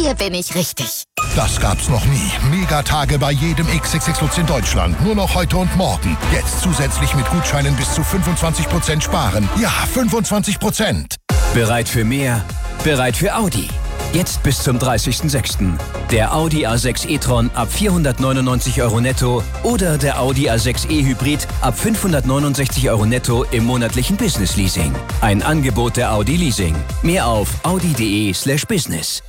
hier bin ich richtig. Das gab's noch nie. Megatage bei jedem XXX Lutz in Deutschland. Nur noch heute und morgen. Jetzt zusätzlich mit Gutscheinen bis zu 25% sparen. Ja, 25%. Bereit für mehr? Bereit für Audi. Jetzt bis zum 30.06. Der Audi A6 e-tron ab 499 € netto oder der Audi A6 e-Hybrid ab 569 € netto im monatlichen Business-Leasing. Ein Angebot der Audi Leasing. Mehr auf audi.de/business.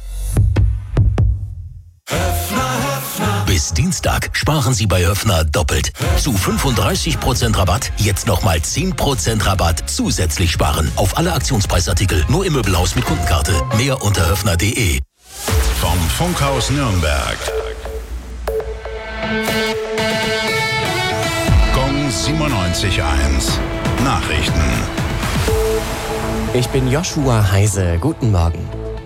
Bis Dienstag sparen Sie bei Höffner doppelt. Zu 35% Rabatt, jetzt nochmal 10% Rabatt zusätzlich sparen. Auf alle Aktionspreisartikel, nur im Möbelhaus mit Kundenkarte. Mehr unter höffner.de. Vom Funkhaus Nürnberg. Gong 97.1. Nachrichten. Ich bin Joshua Heise. Guten Morgen.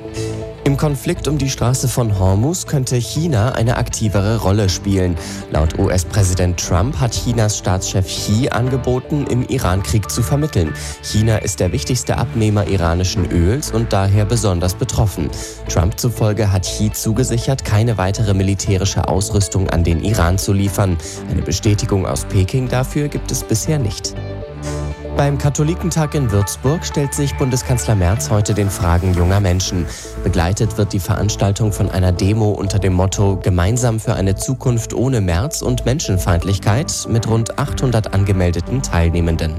Im Konflikt um die Straße von Hormuz könnte China eine aktivere Rolle spielen. Laut US-Präsident Trump hat Chinas Staatschef Xi angeboten, im Iran-Krieg zu vermitteln. China ist der wichtigste Abnehmer iranischen Öls und daher besonders betroffen. Trump zufolge hat Xi zugesichert, keine weitere militärische Ausrüstung an den Iran zu liefern. Eine Bestätigung aus Peking dafür gibt es bisher nicht. Beim Katholikentag in Würzburg stellt sich Bundeskanzler Merz heute den Fragen junger Menschen. Begleitet wird die Veranstaltung von einer Demo unter dem Motto »Gemeinsam für eine Zukunft ohne Merz und Menschenfeindlichkeit« mit rund 800 angemeldeten Teilnehmenden.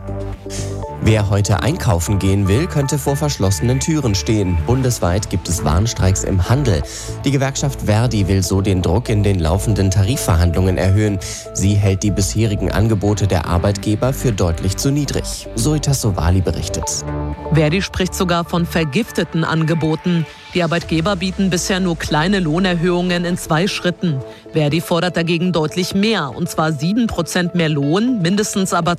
Wer heute einkaufen gehen will, könnte vor verschlossenen Türen stehen. Bundesweit gibt es Warnstreiks im Handel. Die Gewerkschaft Verdi will so den Druck in den laufenden Tarifverhandlungen erhöhen. Sie hält die bisherigen Angebote der Arbeitgeber für deutlich zu niedrig. Zoita Sowali berichtet. Verdi spricht sogar von vergifteten Angeboten. Die Arbeitgeber bieten bisher nur kleine Lohnerhöhungen in 2 Schritten. Verdi fordert dagegen deutlich mehr, und zwar 7% mehr Lohn, mindestens aber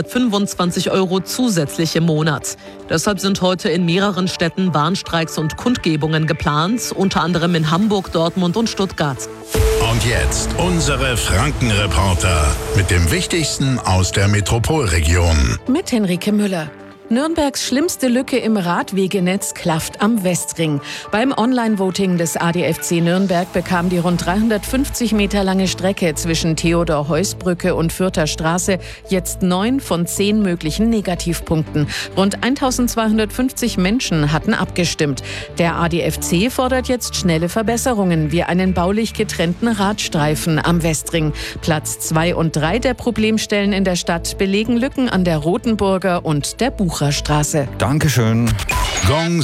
225 € zusätzlich im Monat. Deshalb sind heute in mehreren Städten Warnstreiks und Kundgebungen geplant, unter anderem in Hamburg, Dortmund und Stuttgart. Und jetzt unsere Frankenreporter mit dem Wichtigsten aus der Metropolregion. Mit Henrike Müller. Nürnbergs schlimmste Lücke im Radwegenetz klafft am Westring. Beim Online-Voting des ADFC Nürnberg bekam die rund 350 Meter lange Strecke zwischen Theodor-Heuss-Brücke und Fürther Straße jetzt 9 von 10 möglichen Negativpunkten. Rund 1250 Menschen hatten abgestimmt. Der ADFC fordert jetzt schnelle Verbesserungen, wie einen baulich getrennten Radstreifen am Westring. Platz 2 und 3 der Problemstellen in der Stadt belegen Lücken an der Rotenburger und der Bucherstraße. Dankeschön. Gong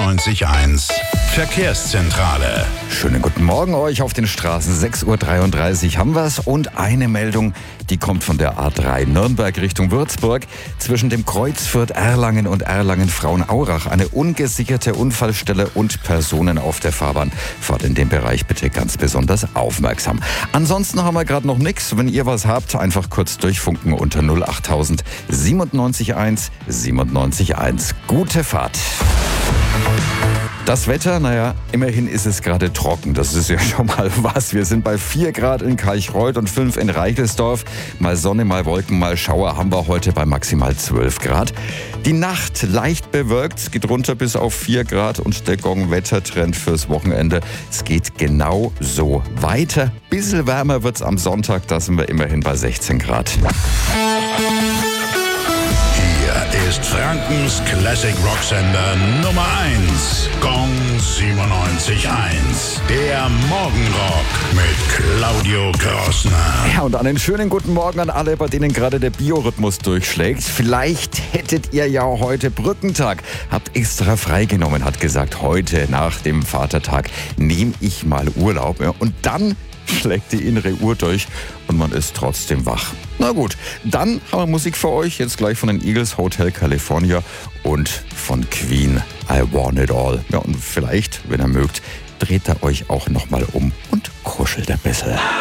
97.1. Verkehrszentrale. Schönen guten Morgen euch auf den Straßen. 6.33 Uhr haben wir's und eine Meldung, die kommt von der A3 Nürnberg Richtung Würzburg. Zwischen dem Kreuz Fürth-Erlangen und Erlangen-Frauenaurach eine ungesicherte Unfallstelle und Personen auf der Fahrbahn. Fahrt in dem Bereich bitte ganz besonders aufmerksam. Ansonsten haben wir gerade noch nichts. Wenn ihr was habt, einfach kurz durchfunken unter 08000 97.1 97.1. Gute Fahrt. Das Wetter, immerhin ist es gerade trocken. Das ist ja schon mal was. Wir sind bei 4 Grad in Kalchreuth und 5 in Reichelsdorf. Mal Sonne, mal Wolken, mal Schauer haben wir heute bei maximal 12 Grad. Die Nacht leicht bewölkt, es geht runter bis auf 4 Grad und der Gong-Wettertrend fürs Wochenende. Es geht genau so weiter. Bisschen wärmer wird's am Sonntag, da sind wir immerhin bei 16 Grad. Hier ist Frankens Classic Rocksender Nummer 1. Gong 97.1. Der Morgenrock mit Claudio Krossner. Ja, und einen schönen guten Morgen an alle, bei denen gerade der Biorhythmus durchschlägt. Vielleicht hättet ihr ja heute Brückentag. Habt extra freigenommen, hat gesagt, heute nach dem Vatertag nehme ich mal Urlaub. Ja, und dann schlägt die innere Uhr durch und man ist trotzdem wach. Na gut, dann haben wir Musik für euch. Jetzt gleich von den Eagles, Hotel California und von Queen, I Want It All. Ja, und vielleicht, wenn ihr mögt, dreht ihr euch auch nochmal um und kuschelt ein bisschen.